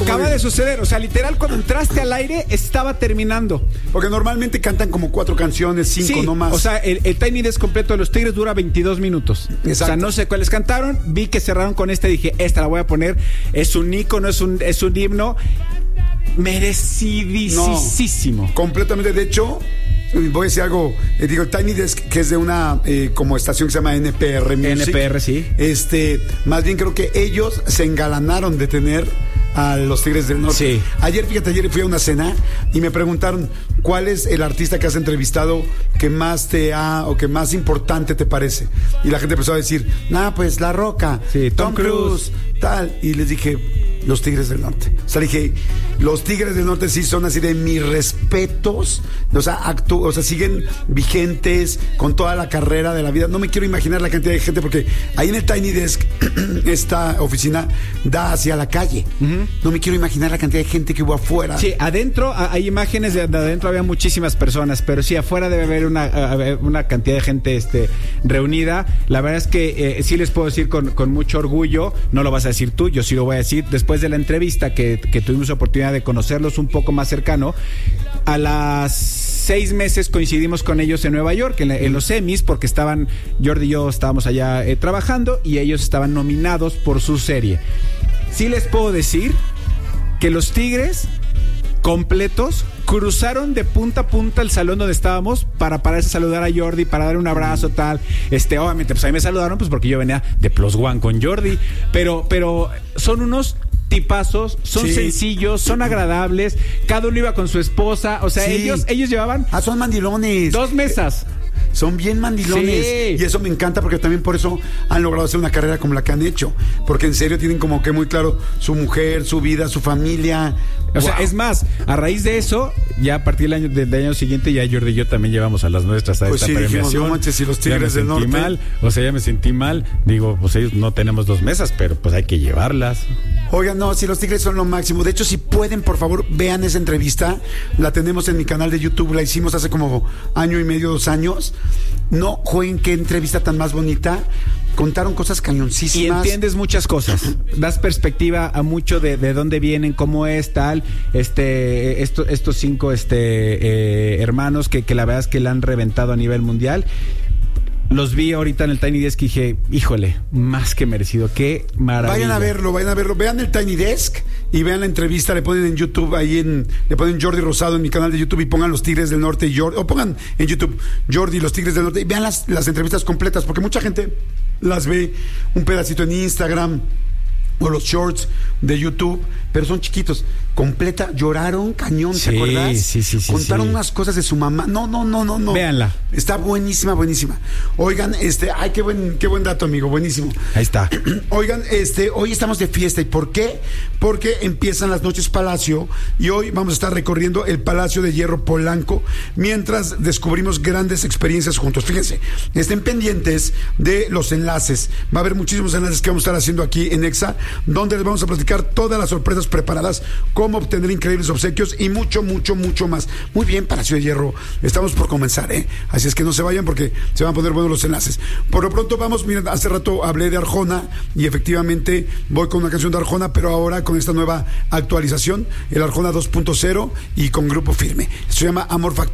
Acaba de suceder, o sea, literal, cuando entraste al aire, estaba terminando. Porque normalmente cantan como 4 canciones, 5, no más. O sea, el Tiny Desk completo de los Tigres dura 22 minutos. Exacto. O sea, no sé cuáles cantaron, vi que cerraron con dije, esta la voy a poner, es un ícono, es un himno merecidísimo. No, completamente, de hecho, voy a decir algo, digo, el Tiny Desk, que es de una como estación que se llama NPR Music. NPR, sí. Más bien creo que ellos se engalanaron de tener a los Tigres del Norte. Sí. Ayer fui a una cena y me preguntaron cuál es el artista que has entrevistado que más que más importante te parece. Y la gente empezó a decir, pues La Roca, sí, Tom Cruise, tal. Y les dije, los Tigres del Norte. O sea, dije, los Tigres del Norte sí son así de mis respetos. O sea, siguen vigentes con toda la carrera de la vida. No me quiero imaginar la cantidad de gente, porque ahí en el Tiny Desk, esta oficina da hacia la calle. Uh-huh. No me quiero imaginar la cantidad de gente que hubo afuera. Sí, adentro, hay imágenes de adentro, había muchísimas personas, pero sí, afuera debe haber una cantidad de gente reunida. La verdad es que sí les puedo decir con mucho orgullo, no lo vas a decir tú, yo sí lo voy a decir, después de la entrevista que tuvimos oportunidad de conocerlos un poco más cercano, a las 6 meses coincidimos con ellos en Nueva York, en los Emmys, porque Jordi y yo estábamos allá trabajando, y ellos estaban nominados por su serie. Sí les puedo decir que los Tigres completos cruzaron de punta a punta el salón donde estábamos para pararse a saludar a Jordi, para dar un abrazo, tal. Obviamente, pues ahí me saludaron, pues porque yo venía de Plus One con Jordi, pero son unos tipazos, son sencillos, son agradables, cada uno iba con su esposa, o sea, ellos llevaban... son mandilones. 2 mesas. Son bien mandilones. Sí. Y eso me encanta, porque también por eso han logrado hacer una carrera como la que han hecho. Porque en serio tienen como que muy claro su mujer, su vida, su familia. O sea, es más, a raíz de eso, ya a partir del año siguiente, ya Jordi y yo también llevamos a las nuestras a esta premiación. Dijimos, no manches, y los Tigres del Norte. Ya me sentí mal. Digo, pues ellos no tenemos 2 mesas, pero pues hay que llevarlas. Oigan, no, si los Tigres son lo máximo. De hecho, si pueden, por favor, vean esa entrevista. La tenemos en mi canal de YouTube. La hicimos hace como 1.5 años, 2 años. No, jueguen, qué entrevista tan más bonita. Contaron cosas cañoncísimas. Y entiendes muchas cosas. Das perspectiva a mucho de dónde vienen, cómo es, tal. Estos 5 hermanos que la verdad es que la han reventado a nivel mundial. Los vi ahorita en el Tiny Desk y dije, híjole, más que merecido, qué maravilla. Vayan a verlo. Vean el Tiny Desk y vean la entrevista, le ponen en YouTube, le ponen Jordi Rosado en mi canal de YouTube y pongan Los Tigres del Norte o pongan en YouTube Jordi Los Tigres del Norte y vean las entrevistas completas, porque mucha gente las ve un pedacito en Instagram o los shorts de YouTube, pero son chiquitos. Completa, lloraron cañón, ¿te acuerdas? Sí. Contaron unas cosas de su mamá. No. Véanla. Está buenísima. Oigan, qué buen dato, amigo, buenísimo. Ahí está. Oigan, hoy estamos de fiesta. ¿Y por qué? Porque empiezan las Noches Palacio y hoy vamos a estar recorriendo el Palacio de Hierro Polanco mientras descubrimos grandes experiencias juntos. Fíjense, estén pendientes de los enlaces. Va a haber muchísimos enlaces que vamos a estar haciendo aquí en Exa, donde les vamos a platicar todas las sorpresas preparadas, cómo obtener increíbles obsequios y mucho más. Muy bien, Palacio de Hierro, estamos por comenzar, así es que no se vayan porque se van a poner buenos los enlaces. Por lo pronto vamos, miren, hace rato hablé de Arjona y efectivamente voy con una canción de Arjona, pero ahora con esta nueva actualización, el Arjona 2.0 y con Grupo Firme. Esto se llama Amor Factor.